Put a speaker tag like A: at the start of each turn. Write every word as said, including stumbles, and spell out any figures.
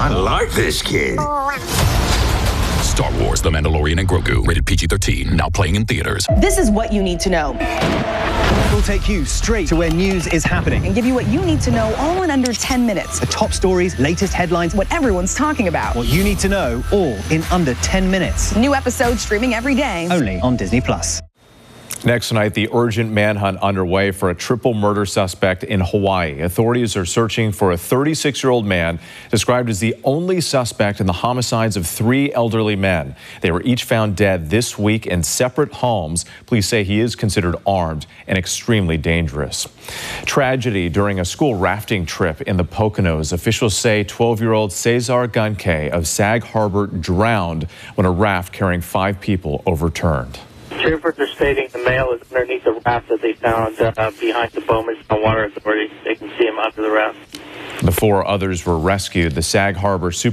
A: I like this kid.
B: Star Wars: The Mandalorian and Grogu, rated P G thirteen, now playing in theaters.
C: This is what you need to know.
D: We'll take you straight to where news is happening
C: And give you what you need to know all in under ten minutes.
D: The top stories, latest headlines,
C: What everyone's talking about.
D: what you need to know, all in under ten minutes.
C: New episodes streaming every day.
D: Only on Disney Plus.
E: Next tonight, the urgent manhunt underway for a triple murder suspect in Hawaii. Authorities are searching for a thirty-six-year-old man described as the only suspect in the homicides of three elderly men. They were each found dead this week in separate homes. Police say he is considered armed and extremely dangerous. Tragedy during a school rafting trip in the Poconos. Officials say twelve-year-old Cesar Ganke of Sag Harbor drowned when a raft carrying five people overturned.
F: Troopers are stating the male is underneath the raft that they found uh, behind the Bowman Water Authority. They can see him under the raft.
E: The four others were rescued. The Sag Harbor Super